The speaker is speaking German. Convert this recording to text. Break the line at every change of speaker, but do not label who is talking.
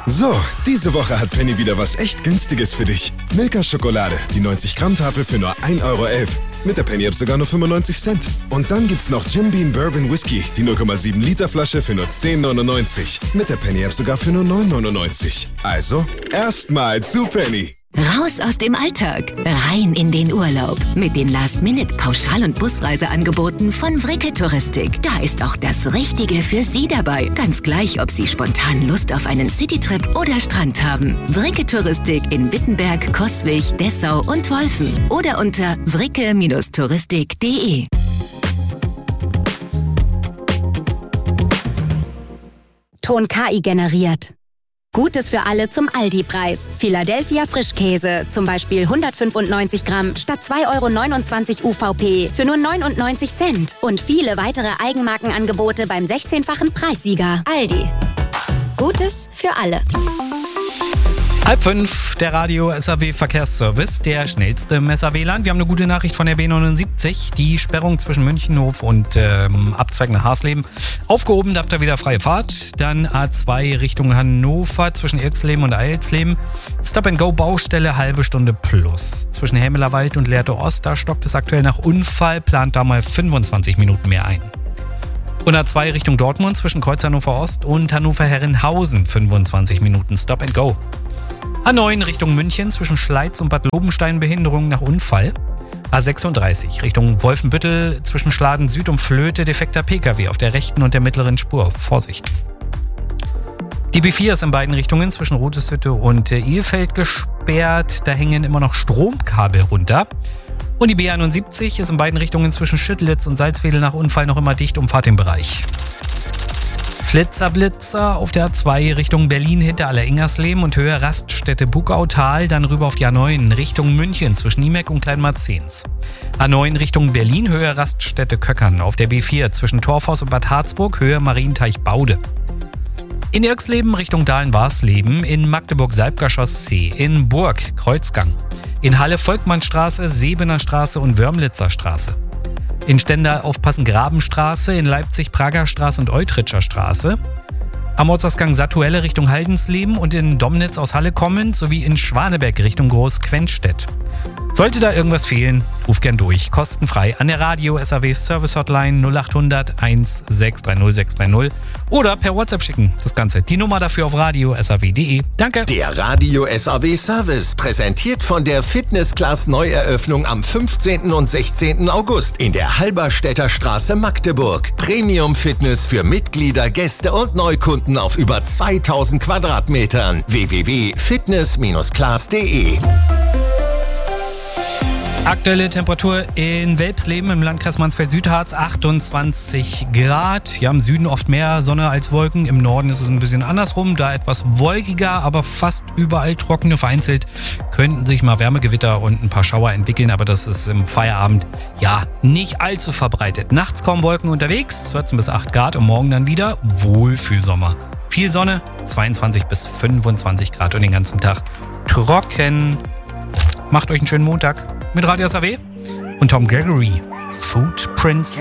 So, diese Woche hat Penny wieder was echt Günstiges für dich. Milka-Schokolade, die 90-Gramm-Tafel für nur 1,11 €. Mit der Penny-App sogar nur 95 Cent. Und dann gibt's noch Jim Beam Bourbon Whisky, die 0,7 Liter Flasche für nur 10,99 €. Mit der Penny-App sogar für nur 9,99 €. Also, erstmal zu Penny.
Raus aus dem Alltag, rein in den Urlaub. Mit den Last-Minute-Pauschal- und Busreiseangeboten von Vricke Touristik. Da ist auch das Richtige für Sie dabei. Ganz gleich, ob Sie spontan Lust auf einen Citytrip oder Strand haben. Vricke Touristik in Wittenberg, Coswig, Dessau und Wolfen. Oder unter vricke-touristik.de.
Ton KI generiert. Gutes für alle zum Aldi-Preis. Philadelphia Frischkäse, zum Beispiel 195 Gramm statt 2,29 € UVP für nur 99 Cent. Und viele weitere Eigenmarkenangebote beim 16-fachen Preissieger. Aldi. Gutes für alle.
4:30, der Radio SAW Verkehrsservice, der schnellste im SAW-Land. Wir haben eine gute Nachricht von der B79. Die Sperrung zwischen Münchenhof und Abzweig nach Harsleben aufgehoben, da habt ihr wieder freie Fahrt. Dann A2 Richtung Hannover zwischen Irxleben und Eilsleben. Stop-and-Go-Baustelle, halbe Stunde plus. Zwischen Hämelerwald und Lehrte Ost, da stockt es aktuell nach Unfall, plant da mal 25 Minuten mehr ein. Und A2 Richtung Dortmund zwischen Kreuz Hannover Ost und Hannover-Herrenhausen, 25 Minuten Stop-and-Go. A9 Richtung München zwischen Schleiz und Bad Lobenstein, Behinderung nach Unfall. A36 Richtung Wolfenbüttel zwischen Schladen Süd und Flöte, defekter PKW auf der rechten und der mittleren Spur. Vorsicht. Die B4 ist in beiden Richtungen zwischen Roteshütte und Ilfeld gesperrt. Da hängen immer noch Stromkabel runter. Und die B71 ist in beiden Richtungen zwischen Schüttlitz und Salzwedel nach Unfall noch immer dicht, umfahrt den Bereich. Flitzer auf der A2 Richtung Berlin hinter Aller-Ingersleben und Höhe Raststätte Bugautal, dann rüber auf die A9 Richtung München zwischen Niemek und Kleinmarzens. A9 Richtung Berlin, Höhe Raststätte Köckern, auf der B4 zwischen Torfhaus und Bad Harzburg, Höhe Marienteich Baude. In Irxleben Richtung Dahlen-Warsleben, in Magdeburg Salbger Chaussee, in Burg Kreuzgang, in Halle Volkmannstraße, Sebener Straße und Wörmlitzer Straße. In Stendal aufpassen Grabenstraße, in Leipzig Prager Straße und Eutritscher Straße. Am Ortsausgang Satuelle Richtung Haldensleben und in Domnitz aus Halle kommend sowie in Schwanebeck Richtung Groß-Quenstedt. Sollte da irgendwas fehlen, ruf gern durch. Kostenfrei an der Radio SAW Service Hotline 0800 1630 630 oder per WhatsApp schicken. Das Ganze. Die Nummer dafür auf radio.saw.de. Danke.
Der Radio SAW Service, präsentiert von der Fitness Class Neueröffnung am 15. und 16. August in der Halberstädter Straße Magdeburg. Premium Fitness für Mitglieder, Gäste und Neukunden auf über 2000 Quadratmetern. www.fitness-class.de.
Aktuelle Temperatur in Welpsleben im Landkreis Mansfeld-Südharz 28 Grad. Hier im Süden oft mehr Sonne als Wolken. Im Norden ist es ein bisschen andersrum, da etwas wolkiger, aber fast überall trocken. Vereinzelt könnten sich mal Wärmegewitter und ein paar Schauer entwickeln, aber das ist im Feierabend ja nicht allzu verbreitet. Nachts kaum Wolken unterwegs, 14 bis 8 Grad und morgen dann wieder Wohlfühlsommer. Viel Sonne, 22 bis 25 Grad und den ganzen Tag trocken. Macht euch einen schönen Montag mit Radio SAW und Tom Gregory, Footprints.